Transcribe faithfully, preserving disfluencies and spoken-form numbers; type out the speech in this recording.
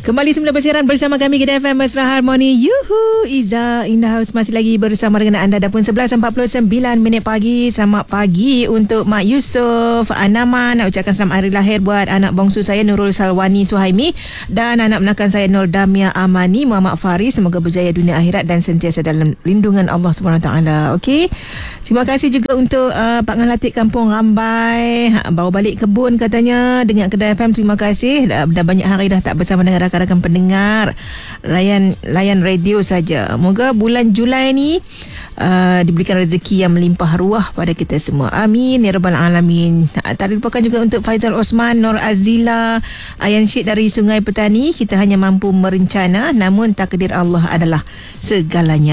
Kembali semula bersiaran bersama kami Kedah F M Mesra Harmoni. Yuhu, Iza in the house masih lagi bersama dengan anda. Dah pun sebelas empat puluh sembilan minit pagi. Selamat pagi untuk Mak Yusof Anama. Nak ucapkan selamat hari lahir buat anak bongsu saya Nurul Salwani Suhaimi dan anak menakan saya Nur Damia Amani Muhammad Faris. Semoga berjaya dunia akhirat dan sentiasa dalam lindungan Allah Subhanahu Wa Taala. Okey. Terima kasih juga untuk uh, Pak Ngalatik Kampung Rambai. Ha, bawa balik kebun katanya dengan Kedah F M. Terima kasih. Dah, dah banyak hari dah tak bersama dengan rakan-rakan pendengar layan layan radio saja. Moga bulan Julai ni uh, diberikan rezeki yang melimpah ruah pada kita semua. Amin ya rabbal alamin. Tak dilupakan juga untuk Faizal Osman, Nur Azila, Ayan Syed dari Sungai Petani. Kita hanya mampu merencana, namun takdir Allah adalah segalanya.